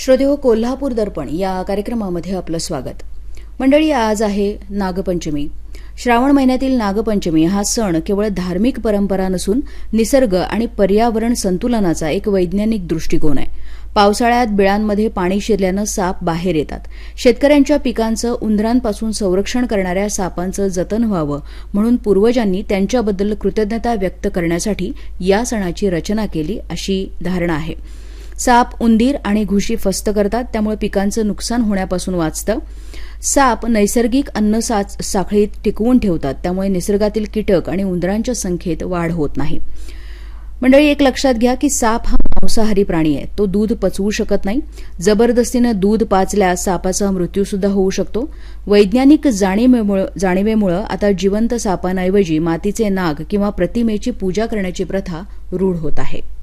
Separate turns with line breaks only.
श्रोतेहो, कोल्हापूर दर्पण या कार्यक्रमामध्ये आपलं स्वागत. मंडळी, आज आहे नागपंचमी. श्रावण महिन्यातील नागपंचमी हा सण केवळ धार्मिक परंपरा नसून निसर्ग आणि पर्यावरण संतुलनाचा एक वैज्ञानिक दृष्टिकोन आहे. पावसाळ्यात बिळांमध्ये पाणी शिरल्यानं साप बाहेर येतात. शेतकऱ्यांच्या पिकांचं उंदरांपासून संरक्षण करणाऱ्या सापांचं जतन व्हावं म्हणून पूर्वजांनी त्यांच्याबद्दल कृतज्ञता व्यक्त करण्यासाठी या सणाची रचना केली अशी धारणा आहे. साप उंदीर आणि घुशी फस्त करतात, त्यामुळे पिकांचं नुकसान होण्यापासून वाचतं. साप नैसर्गिक अन्न साखळीत टिकवून ठेवतात, त्यामुळे निसर्गातील कीटक आणि उंदरांच्या संख्येत वाढ होत नाही. मंडळी, एक लक्षात घ्या की साप हा मांसाहारी प्राणी आहे. तो दूध पचवू शकत नाही. जबरदस्तीनं दूध पाजल्यास सापाचा मृत्यूसुद्धा होऊ शकतो. वैज्ञानिक जाणीवेमुळे आता जिवंत सापांऐवजी मातीचे नाग किंवा प्रतिमेची पूजा करण्याची प्रथा रूढ होत आहे.